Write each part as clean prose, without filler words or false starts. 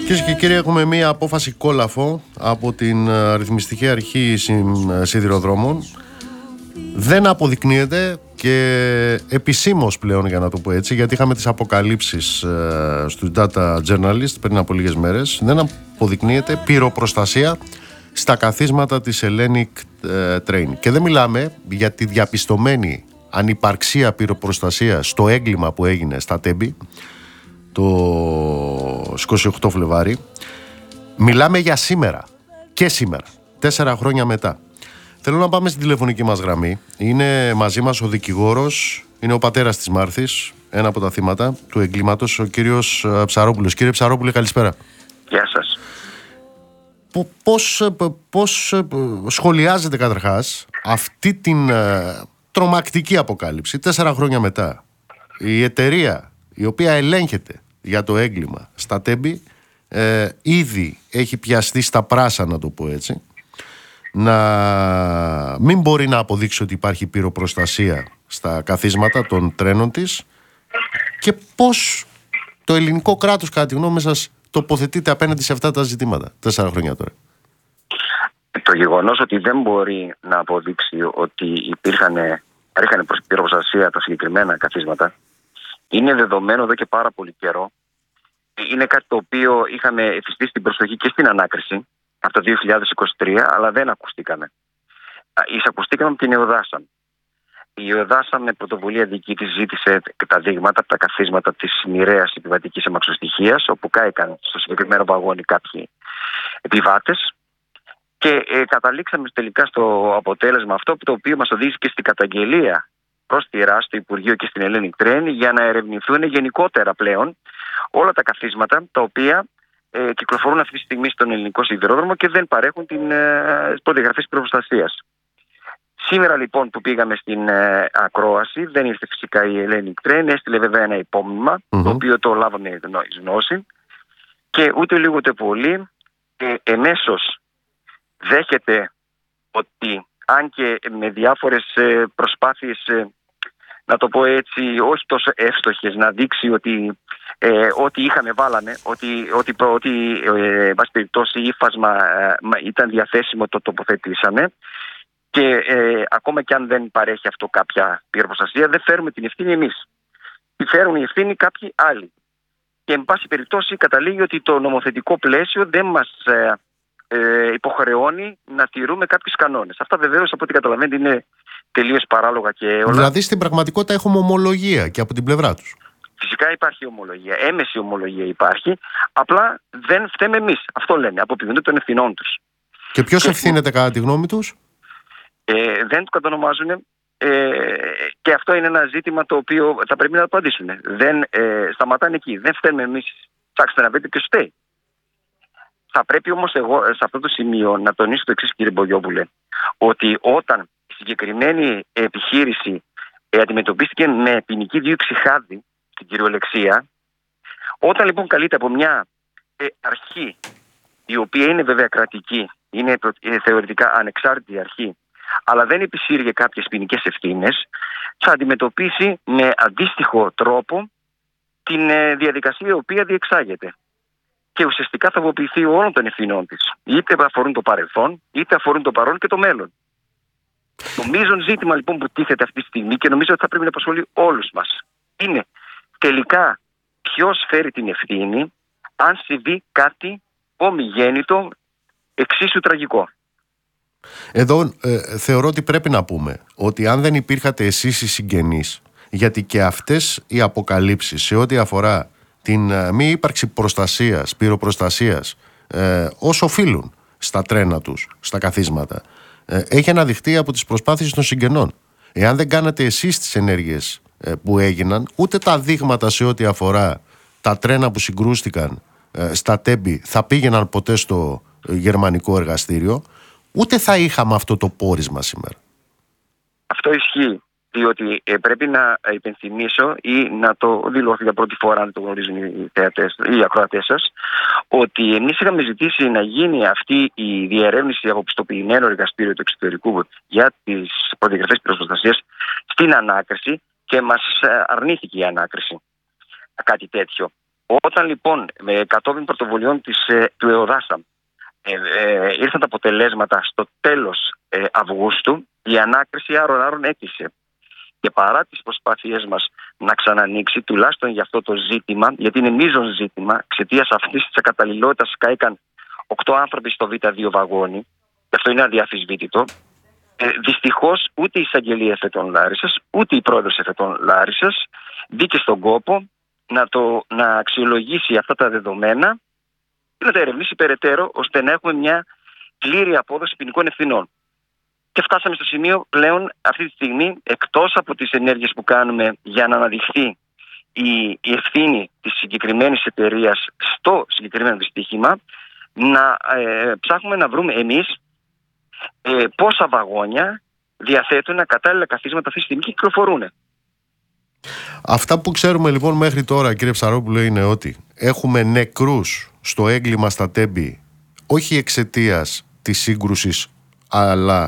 Κυρίες και κύριοι, έχουμε μία απόφαση κόλαφο από την Ρυθμιστική Αρχή Σιδηροδρόμων. Δεν αποδεικνύεται και επισήμως πλέον, για να το πω έτσι, γιατί είχαμε τις αποκαλύψεις στους Data Journalist πριν από λίγες μέρες. Δεν αποδεικνύεται πυροπροστασία στα καθίσματα της Hellenic Train. Και δεν μιλάμε για τη διαπιστωμένη ανυπαρξία πυροπροστασίας στο έγκλημα που έγινε στα Τέμπη το 28 Φλεβάρι. Μιλάμε για σήμερα και σήμερα, 4 χρόνια μετά. Θέλω να πάμε στην τηλεφωνική μας γραμμή. Είναι μαζί μας ο δικηγόρος, είναι ο πατέρας της Μάρθης, ένα από τα θύματα του εγκλήματος, ο κύριος Ψαρόπουλος. Κύριε Ψαρόπουλε, καλησπέρα. Γεια σας. Πώς σχολιάζετε καταρχάς αυτή την τρομακτική αποκάλυψη 4 χρόνια μετά? Η εταιρεία η οποία ελέγχεται για το έγκλημα στα Τέμπη ήδη έχει πιαστεί στα πράσα, να το πω έτσι, να μην μπορεί να αποδείξει ότι υπάρχει πυροπροστασία στα καθίσματα των τρένων της. Και πώς το ελληνικό κράτος, κατά τη γνώμη σας, τοποθετείται απέναντι σε αυτά τα ζητήματα 4 χρόνια τώρα? Το γεγονός ότι δεν μπορεί να αποδείξει ότι υπήρχαν πυροπροστασία τα συγκεκριμένα καθίσματα είναι δεδομένο εδώ και πάρα πολύ καιρό. Είναι κάτι το οποίο είχαμε εφιστήσει την προσοχή και στην ανάκριση από το 2023, αλλά δεν ακουστήκαμε. Εισακουστήκαμε από την ΕΟΔΑΣΑΜ. Η ΕΟΔΑΣΑΜ με πρωτοβουλία δική της ζήτησε τα δείγματα από τα καθίσματα της μοιραίας επιβατικής αμαξοστοιχείας, όπου κάηκαν στο συγκεκριμένο βαγόνι κάποιοι επιβάτες. Και καταλήξαμε τελικά στο αποτέλεσμα αυτό, το οποίο μας οδήγησε και στην καταγγελία προς τη ΡΑΣ, στο Υπουργείο και στην Hellenic Train, για να ερευνηθούν γενικότερα πλέον όλα τα καθίσματα τα οποία κυκλοφορούν αυτή τη στιγμή στον ελληνικό σιδηρόδρομο και δεν παρέχουν τις προδιαγραφές πυροπροστασίας. Σήμερα λοιπόν που πήγαμε στην ακρόαση, δεν ήρθε φυσικά η Hellenic Train, έστειλε βέβαια ένα υπόμνημα, το οποίο το λάβαμε γνώση, και ούτε λίγο ούτε πολύ εμέσως δέχεται ότι, αν και με διάφορες προσπάθειες, να το πω έτσι, όχι τόσο εύστοχες, να δείξει ότι ό,τι είχαμε βάλαμε, ότι βάση περιπτώσει ύφασμα ήταν διαθέσιμο, το τοποθετήσαμε, και ακόμα και αν δεν παρέχει αυτό κάποια πυροπροστασία, δεν φέρουμε την ευθύνη εμείς. Τη φέρουν η ευθύνη κάποιοι άλλοι. Και εν πάση περιπτώσει καταλήγει ότι το νομοθετικό πλαίσιο δεν μας υποχρεώνει να τηρούμε κάποιους κανόνες. Αυτά βεβαίως, από ό,τι καταλαβαίνετε, είναι τελείως παράλογα και όλα. Δηλαδή στην πραγματικότητα έχουμε ομολογία και από την πλευρά τους. Φυσικά υπάρχει ομολογία, έμεση ομολογία υπάρχει, απλά δεν φταίμε εμείς. Αυτό λένε, αποποιούνται των ευθυνών τους. Και ποιος ευθύνεται κατά τη γνώμη τους? Δεν το κατονομάζουν, και αυτό είναι ένα ζήτημα το οποίο θα πρέπει να το απαντήσουν. Δεν σταματάνε εκεί, δεν φταίμε εμείς. Ψάξτε να βρείτε ποιος φταίει. Θα πρέπει όμως εγώ σε αυτό το σημείο να τονίσω το εξής, κύριε Μπογιόπουλε, ότι όταν η συγκεκριμένη επιχείρηση αντιμετωπίστηκε με ποινική δίωξη χάδι στην κυριολεξία, όταν λοιπόν καλείται από μια αρχή, η οποία είναι βέβαια κρατική, είναι θεωρητικά ανεξάρτητη αρχή, αλλά δεν επισύρει κάποιες ποινικές ευθύνες, θα αντιμετωπίσει με αντίστοιχο τρόπο την διαδικασία η οποία διεξάγεται. Και ουσιαστικά θα βοποιηθεί όλων των ευθυνών της. Είτε αφορούν το παρελθόν, είτε αφορούν το παρόν και το μέλλον. Το μείζον ζήτημα λοιπόν που τίθεται αυτή τη στιγμή, και νομίζω ότι θα πρέπει να απασχολεί όλους μας, είναι τελικά ποιος φέρει την ευθύνη αν συμβεί κάτι ομιγέννητο, εξίσου τραγικό. Εδώ θεωρώ ότι πρέπει να πούμε ότι αν δεν υπήρχατε εσείς οι συγγενείς, γιατί και αυτές οι αποκαλύψεις σε ό,τι αφορά την μη ύπαρξη προστασίας, πυροπροστασίας, όσο οφείλουν στα τρένα τους, στα καθίσματα, έχει αναδειχθεί από τις προσπάθειες των συγγενών. Εάν δεν κάνατε εσείς τις ενέργειες που έγιναν, ούτε τα δείγματα σε ό,τι αφορά τα τρένα που συγκρούστηκαν στα Τέμπη θα πήγαιναν ποτέ στο γερμανικό εργαστήριο, ούτε θα είχαμε αυτό το πόρισμα σήμερα. Αυτό ισχύει. Διότι πρέπει να υπενθυμίσω ή να το δηλώσω για πρώτη φορά, αν το γνωρίζουν οι θεατές ή οι ακροατές σας, ότι εμείς είχαμε ζητήσει να γίνει αυτή η διερεύνηση από πιστοποιημένο εργαστήριο του εξωτερικού για τις προδιαγραφές πυροπροστασίας στην ανάκριση, και μας αρνήθηκε η ανάκριση κάτι τέτοιο. Όταν λοιπόν κατόπιν πρωτοβουλειών του ΕΟΔΑΣΑ ήρθαν τα αποτελέσματα στο τέλος Αυγούστου, η ανάκριση άρον έκλεισε. Και παρά τις προσπάθειές μας να ξανανοίξει, τουλάχιστον για αυτό το ζήτημα, γιατί είναι μείζον ζήτημα, εξαιτίας αυτής της ακαταλληλότητας κάηκαν 8 άνθρωποι στο Β2 βαγόνι, και αυτό είναι αδιαφυσβήτητο. Δυστυχώς ούτε η εισαγγελία εφετών Λάρισσας, ούτε η πρόεδρος εφετών Λάρισσας μπήκε στον κόπο να αξιολογήσει αυτά τα δεδομένα και να τα ερευνήσει περαιτέρω, ώστε να έχουμε μια πλήρη απόδοση ποινικών ευθυνών. Και φτάσαμε στο σημείο πλέον αυτή τη στιγμή, εκτός από τις ενέργειες που κάνουμε για να αναδειχθεί η ευθύνη της συγκεκριμένης εταιρείας στο συγκεκριμένο δυστύχημα, να ψάχνουμε να βρούμε εμείς πόσα βαγόνια διαθέτουν ακατάλληλα καθίσματα αυτή τη στιγμή και κυκλοφορούν. Αυτά που ξέρουμε λοιπόν μέχρι τώρα, κύριε Ψαρόπουλο, είναι ότι έχουμε νεκρούς στο έγκλημα στα Τέμπη, όχι εξαιτίας της σύγκρουσης, αλλά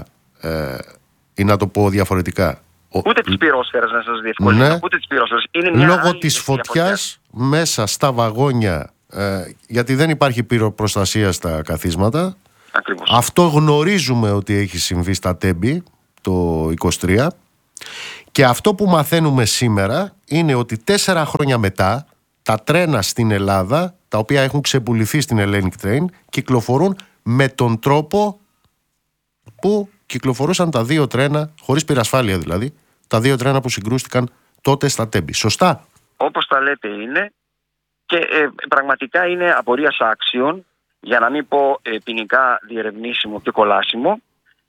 ή να το πω διαφορετικά, ούτε της πυρόσφαιρας, να σας διευκολύνω, ναι, ούτε της πυρόσφαιρας. Είναι μια λόγω της φωτιάς μέσα στα βαγόνια, γιατί δεν υπάρχει πυροπροστασία στα καθίσματα. Ακριβώς. Αυτό γνωρίζουμε ότι έχει συμβεί στα Τέμπη το 23. Και αυτό που μαθαίνουμε σήμερα είναι ότι 4 χρόνια μετά τα τρένα στην Ελλάδα, τα οποία έχουν ξεπουληθεί στην Hellenic Train, κυκλοφορούν με τον τρόπο που κυκλοφορούσαν τα 2 τρένα, χωρίς πυρασφάλεια δηλαδή, τα 2 τρένα που συγκρούστηκαν τότε στα Τέμπη. Σωστά? Όπως τα λέτε είναι, και πραγματικά είναι απορίας άξιων, για να μην πω ποινικά διερευνήσιμο και κολάσιμο,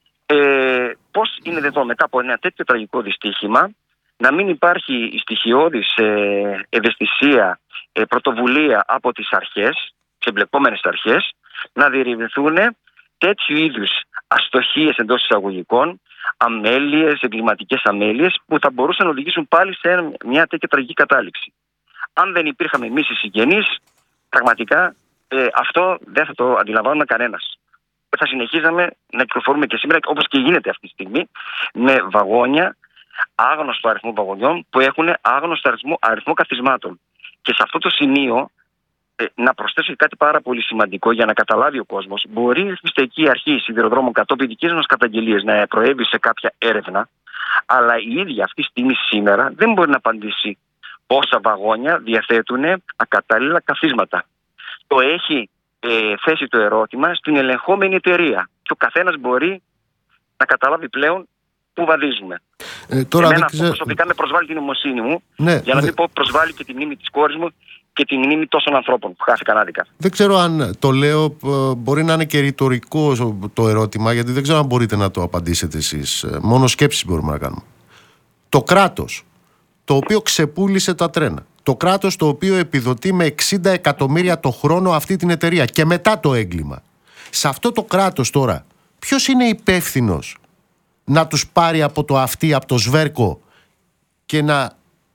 πώς είναι δυνατόν μετά από ένα τέτοιο τραγικό δυστύχημα να μην υπάρχει η στοιχειώδης ευαισθησία, πρωτοβουλία από τις αρχές, τις εμπλεκόμενες αρχές, να διερευνηθούν τέτοιου είδους αστοχίες εντός εισαγωγικών, αμέλειες, εγκληματικές αμέλειες, που θα μπορούσαν να οδηγήσουν πάλι σε μια τέτοια τραγική κατάληξη. Αν δεν υπήρχαμε εμείς οι συγγενείς, πραγματικά αυτό δεν θα το αντιλαμβάνουμε κανένας. Θα συνεχίζαμε να κυκλοφορούμε και σήμερα, όπως και γίνεται αυτή τη στιγμή, με βαγόνια, άγνωστο αριθμό βαγονιών που έχουν άγνωστο αριθμό καθισμάτων. Και σε αυτό το σημείο να προσθέσω κάτι πάρα πολύ σημαντικό για να καταλάβει ο κόσμος. Μπορεί η ρυθμιστική αρχή σιδηροδρόμων κατόπιν δικής μας καταγγελίας να προέβει σε κάποια έρευνα, αλλά η ίδια αυτή τη στιγμή σήμερα δεν μπορεί να απαντήσει πόσα βαγόνια διαθέτουν ακατάλληλα καθίσματα. Το έχει θέσει το ερώτημα στην ελεγχόμενη εταιρεία και ο καθένας μπορεί να καταλάβει πλέον πού βαδίζουμε. Τώρα εμένα προσωπικά με προσβάλλει την νοημοσύνη μου, ναι, για να μην πω προσβάλλει και τη μνήμη της κόρης μου και τη μνήμη τόσων ανθρώπων που χάθηκαν άδικα. Δεν ξέρω αν το λέω, μπορεί να είναι και ρητορικό το ερώτημα, γιατί δεν ξέρω αν μπορείτε να το απαντήσετε εσείς. Μόνο σκέψεις μπορούμε να κάνουμε. Το κράτος, το οποίο ξεπούλησε τα τρένα, το κράτος το οποίο επιδοτεί με 60 εκατομμύρια το χρόνο αυτή την εταιρεία και μετά το έγκλημα. Σε αυτό το κράτος τώρα, ποιος είναι υπεύθυνος να τους πάρει από το αυτί, από το σβέρκο και να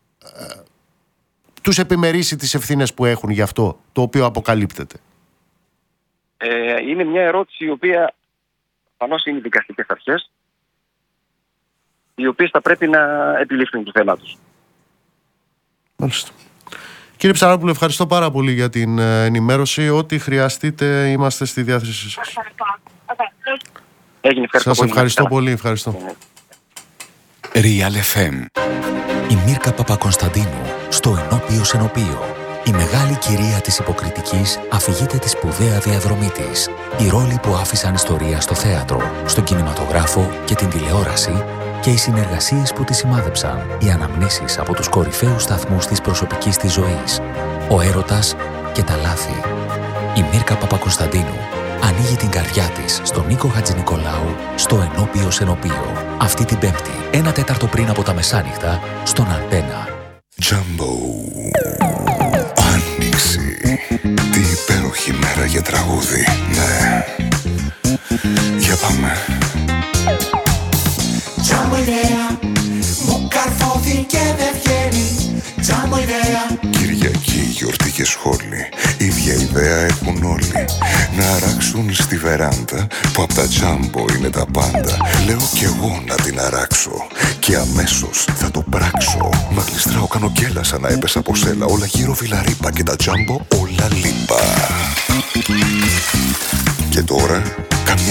τους επιμερίσει τις ευθύνες που έχουν για αυτό το οποίο αποκαλύπτεται? Είναι μια ερώτηση η οποία προφανώς είναι οι δικαστικές αρχές, οι οποίες θα πρέπει να επιλύσουν το θέμα τους. Μάλιστα. Κύριε Ψαρόπουλο, ευχαριστώ πάρα πολύ για την ενημέρωση. Ό,τι χρειαστείτε είμαστε στη διάθεσή σας. Σας ευχαριστώ πολύ. Ευχαριστώ. Real FM. Η Μίρκα Παπακωνσταντίνου στο Ενώπιος Ενωπείο. Η μεγάλη κυρία της υποκριτικής αφηγείται τη σπουδαία διαδρομή της. Οι ρόλοι που άφησαν ιστορία στο θέατρο, στον κινηματογράφο και την τηλεόραση και οι συνεργασίες που τη σημάδεψαν. Οι αναμνήσεις από τους κορυφαίους σταθμούς της προσωπικής της ζωής. Ο έρωτας και τα λάθη. Η Μίρκα Παπακωνσταντίνου ανοίγει την καρδιά της στον Νίκο Χατζηνικολάου στο Ενώπιος Ενωπείο. Αυτή την Πέμπτη, 1/4 πριν από τα μεσάνυχτα, στον Αντένα. Τζάμπο. Άνοιξη. Τι υπέροχη μέρα για τραγούδι. Ναι. Για πάμε. Τζάμπο ιδέα. Μου καρφώθηκε δεν βγαίνει. Τζάμπο ιδέα. Κυριακή, γιορτή και και σχόλοι. Ίδια ιδέα έχουν όλοι. Να αράξουν στη βεράντα που απ' τα τζάμπο είναι τα πάντα. Λέω κι εγώ να την αράξω και αμέσως θα το πράξω. Μα γλιστράω, κάνω κέλα σαν να έπεσα από σέλα. Όλα γύρω βιλαρίπα και τα τζάμπο όλα λίπα. Και τώρα